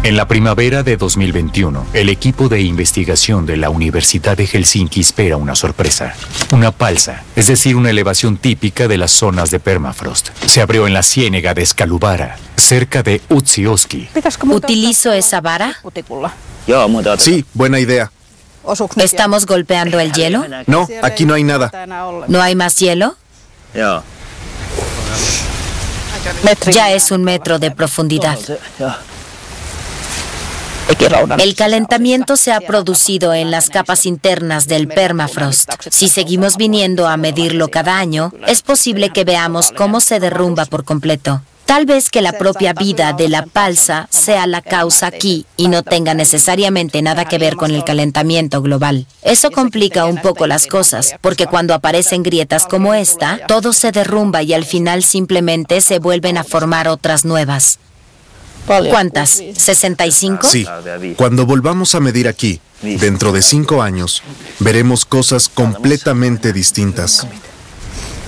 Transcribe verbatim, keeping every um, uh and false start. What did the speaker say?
En la primavera de dos mil veintiuno, el equipo de investigación de la Universidad de Helsinki espera una sorpresa. Una palsa, es decir, una elevación típica de las zonas de permafrost. Se abrió en la ciénega de Skaluvara, cerca de Utsjoki. ¿Utilizo esa vara? Sí, buena idea. ¿Estamos golpeando el hielo? No, aquí no hay nada. ¿No hay más hielo? Ya es un metro de profundidad. El calentamiento se ha producido en las capas internas del permafrost. Si seguimos viniendo a medirlo cada año, es posible que veamos cómo se derrumba por completo. Tal vez que la propia vida de la palsa sea la causa aquí y no tenga necesariamente nada que ver con el calentamiento global. Eso complica un poco las cosas, porque cuando aparecen grietas como esta, todo se derrumba y al final simplemente se vuelven a formar otras nuevas. ¿Cuántas? ¿sesenta y cinco? Sí. Cuando volvamos a medir aquí, dentro de cinco años, veremos cosas completamente distintas.